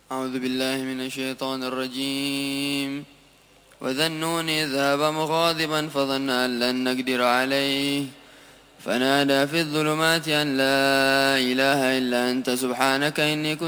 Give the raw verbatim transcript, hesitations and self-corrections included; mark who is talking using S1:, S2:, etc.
S1: أعوذ بالله من الشيطان الرجيم. وذا النون إذ ذهب مغاضبا فظن أن لن نقدر عليه فنادى في الظلمات أن لا إله إلا أنت سبحانك إني كنت